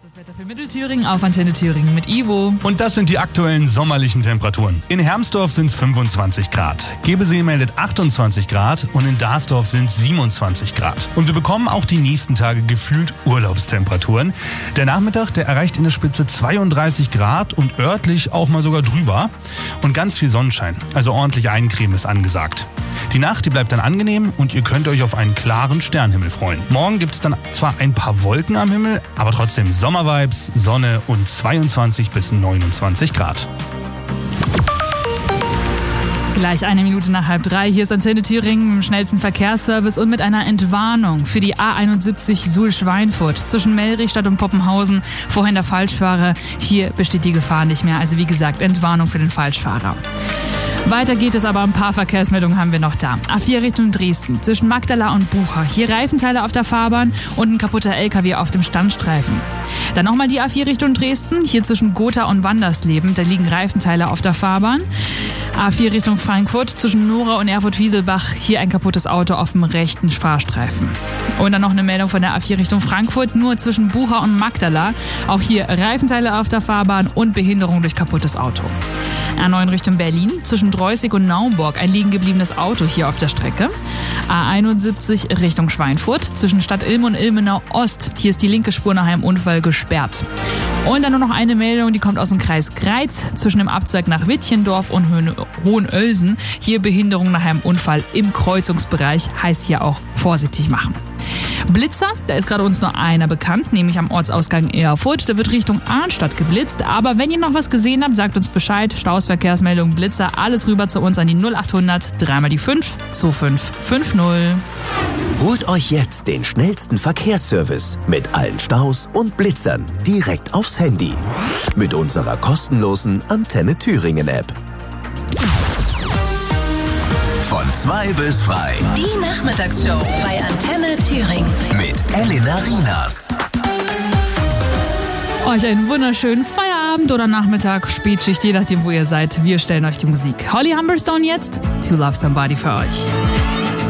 Das Wetter für Mittelthüringen auf Antenne Thüringen mit Ivo. Und das sind die aktuellen sommerlichen Temperaturen. In Hermsdorf sind es 25 Grad, Gebesee meldet 28 Grad und in Darsdorf sind es 27 Grad. Und wir bekommen auch die nächsten Tage gefühlt Urlaubstemperaturen. Der Nachmittag, der erreicht in der Spitze 32 Grad und örtlich auch mal sogar drüber. Und ganz viel Sonnenschein, also ordentlich Eincreme ist angesagt. Die Nacht, die bleibt dann angenehm und ihr könnt euch auf einen klaren Sternhimmel freuen. Morgen gibt es dann zwar ein paar Wolken am Himmel, aber trotzdem Sommervibes, Sonne und 22 bis 29 Grad. Gleich 1 Minute nach 2:30. Hier ist Antenne Thüringen mit dem schnellsten Verkehrsservice und mit einer Entwarnung für die A71 Suhl-Schweinfurt zwischen Mellrichstadt und Poppenhausen. Vorhin der Falschfahrer. Hier besteht die Gefahr nicht mehr. Also wie gesagt, Entwarnung für den Falschfahrer. Weiter geht es aber, ein paar Verkehrsmeldungen haben wir noch da. A4 Richtung Dresden, zwischen Magdala und Bucha. Hier Reifenteile auf der Fahrbahn und ein kaputter LKW auf dem Standstreifen. Dann nochmal die A4 Richtung Dresden, hier zwischen Gotha und Wandersleben. Da liegen Reifenteile auf der Fahrbahn. A4 Richtung Frankfurt, zwischen Nora und Erfurt-Wieselbach. Hier ein kaputtes Auto auf dem rechten Fahrstreifen. Und dann noch eine Meldung von der A4 Richtung Frankfurt, nur zwischen Bucha und Magdala. Auch hier Reifenteile auf der Fahrbahn und Behinderung durch kaputtes Auto. A9 Richtung Berlin, zwischen Dreußig und Naumburg, ein liegen gebliebenes Auto hier auf der Strecke. A71 Richtung Schweinfurt, zwischen Stadt Ilm und Ilmenau Ost. Hier ist die linke Spur nach einem Unfall gesperrt. Und dann nur noch eine Meldung, die kommt aus dem Kreis Greiz, zwischen dem Abzweig nach Wittchendorf und Hohenölsen. Hier Behinderung nach einem Unfall im Kreuzungsbereich, heißt hier auch vorsichtig machen. Blitzer, da ist gerade uns nur einer bekannt, nämlich am Ortsausgang Erfurt. Da wird Richtung Arnstadt geblitzt. Aber wenn ihr noch was gesehen habt, sagt uns Bescheid. Staus, Verkehrsmeldung, Blitzer, alles rüber zu uns an die 0800 3 mal die 5 2550. Holt euch jetzt den schnellsten Verkehrsservice mit allen Staus und Blitzern direkt aufs Handy. Mit unserer kostenlosen Antenne Thüringen App. Von 2 bis frei. Die Nachmittagsshow bei Antenne Thüringen. Mit Elena Rienas. Euch einen wunderschönen Feierabend oder Nachmittag, Spätschicht, je nachdem, wo ihr seid. Wir stellen euch die Musik. Holly Humberstone jetzt, To Love Somebody für euch.